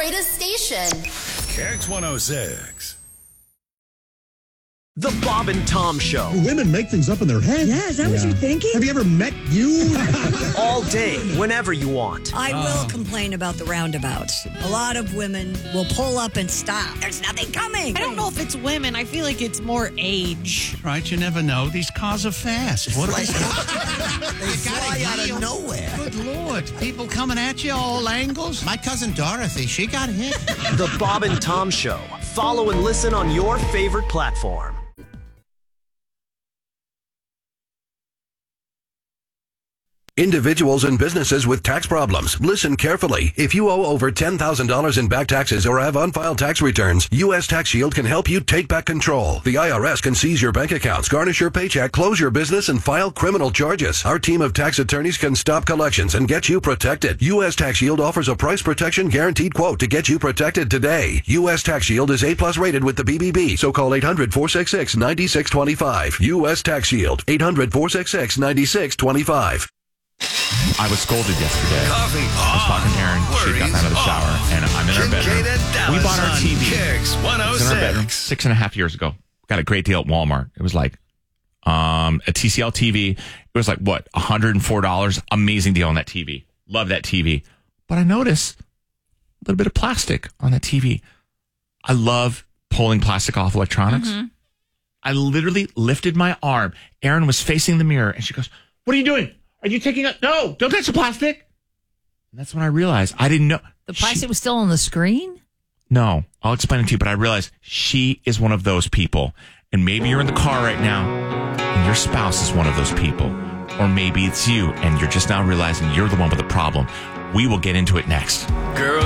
greatest station. Kicks 106. The Bob and Tom Show. Do women make things up in their head? Yeah, is that what you're thinking? Have you ever met you? All day, whenever you want. I will complain about the roundabouts. A lot of women will pull up and stop. There's nothing coming. I don't know if it's women. I feel like it's more age. Right, you never know. These cars are fast. What are they? They fly out of nowhere. Good Lord. People coming at you all angles. My cousin Dorothy, she got hit. The Bob and Tom Show. Follow and listen on your favorite platform. Individuals and businesses with tax problems. Listen carefully. If you owe over $10,000 in back taxes or have unfiled tax returns, U.S. Tax Shield can help you take back control. The IRS can seize your bank accounts, garnish your paycheck, close your business, and file criminal charges. Our team of tax attorneys can stop collections and get you protected. U.S. Tax Shield offers a price protection guaranteed quote to get you protected today. U.S. Tax Shield is A+ rated with the BBB, so call 800-466-9625. U.S. Tax Shield, 800-466-9625. I was scolded yesterday. Coffee. I was talking to Erin. She got out of the shower, and I'm in our bedroom. We bought our TV. Kicks It's in our bedroom 106. 6.5 years ago. Got a great deal at Walmart. It was like a TCL TV. It was like, what, $104? Amazing deal on that TV. Love that TV. But I noticed a little bit of plastic on that TV. I love pulling plastic off electronics. Mm-hmm. I literally lifted my arm. Erin was facing the mirror, and she goes, "What are you doing? Are you taking a... No, don't touch the plastic." And that's when I realized I didn't know. The plastic was still on the screen? No, I'll explain it to you, but I realized she is one of those people. And maybe you're in the car right now and your spouse is one of those people. Or maybe it's you and you're just now realizing you're the one with the problem. We will get into it next. Girl